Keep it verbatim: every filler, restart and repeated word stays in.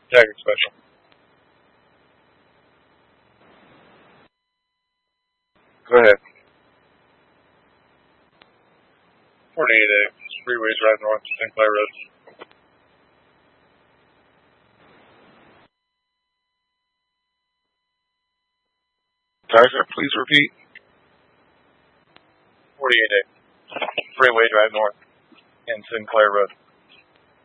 Jagged Special. Go ahead. forty-eight A. Freeway Drive North, Sinclair Road. Sorry, sir. Please repeat. forty-eight A. Freeway Drive North and Sinclair Road.